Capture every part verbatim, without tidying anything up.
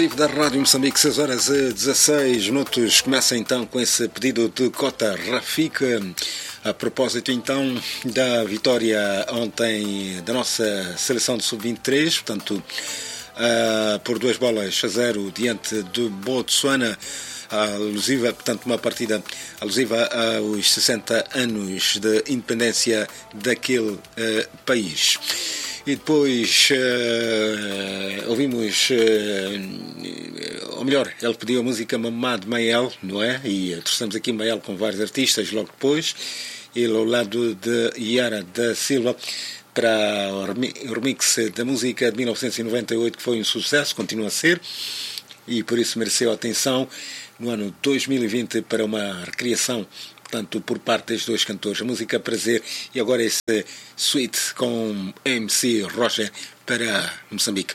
Informativo da Rádio Moçambique, seis horas e dezasseis minutos. Começa então com esse pedido de Cota Rafika. A propósito então da vitória ontem da nossa seleção de sub vinte e três, portanto, uh, por duas bolas a zero diante do Botsuana, alusiva, portanto, uma partida alusiva aos sessenta anos de independência daquele uh, país. E depois uh, ouvimos, uh, ou melhor, ele pediu a música Mamá de Mael, não é? E trouxemos aqui Mael com vários artistas logo depois. Ele ao lado de Yara da Silva para o remix da música de mil novecentos e noventa e oito, que foi um sucesso, continua a ser, e por isso mereceu atenção no ano dois mil e vinte para uma recriação, portanto, por parte dos dois cantores. A música Prazer e agora esse suite com M C Roger para Moçambique.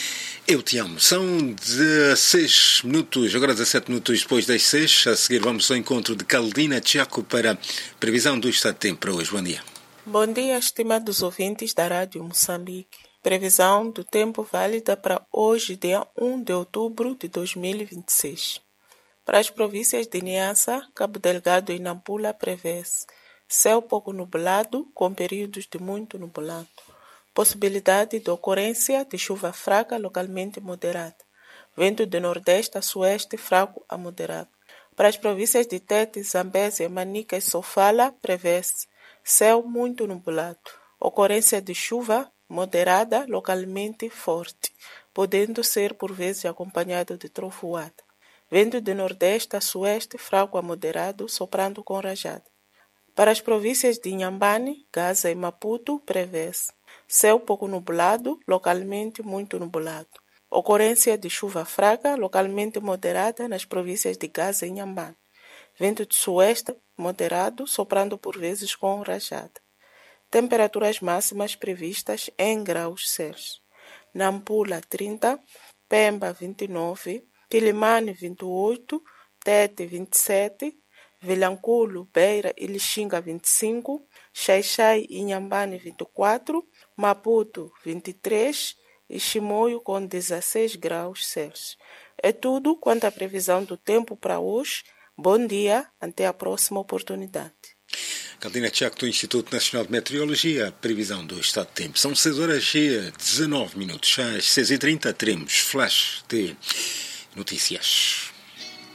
Eu te amo. São dezasseis minutos, agora dezassete minutos depois das seis. A seguir vamos ao encontro de Caldina Tiaco para a previsão do estado de tempo para hoje. Bom dia. Bom dia, estimados ouvintes da Rádio Moçambique. Previsão do tempo válida para hoje, dia um de outubro de dois mil e vinte e seis. Para as províncias de Niassa, Cabo Delgado e Nampula prevê-se céu pouco nublado com períodos de muito nublado. Possibilidade de ocorrência de chuva fraca localmente moderada. Vento de nordeste a sueste fraco a moderado. Para as províncias de Tete, Zambésia, Manica e Sofala prevê-se céu muito nublado. Ocorrência de chuva moderada localmente forte, podendo ser por vezes acompanhado de trovoada. Vento de nordeste a sueste, fraco a moderado, soprando com rajada. Para as províncias de Inhambane, Gaza e Maputo, prevê-se céu pouco nublado, localmente muito nublado. Ocorrência de chuva fraca, localmente moderada, nas províncias de Gaza e Inhambane. Vento de sueste moderado, soprando por vezes com rajada. Temperaturas máximas previstas em graus Celsius. Nampula, trinta, Pemba, vinte e nove, Quilimane, vinte e oito, Tete, vinte e sete, Vilanculo, Beira e Lixinga, vinte e cinco, Xai-Xai e Inhambane, vinte e quatro, Maputo, vinte e três e Chimoio com dezesseis graus Celsius. É tudo quanto à previsão do tempo para hoje. Bom dia, até a próxima oportunidade. Caldina Tiaco, do Instituto Nacional de Meteorologia, previsão do estado de tempo. São seis horas e dezenove minutos. Às seis e trinta teremos flash de notícias.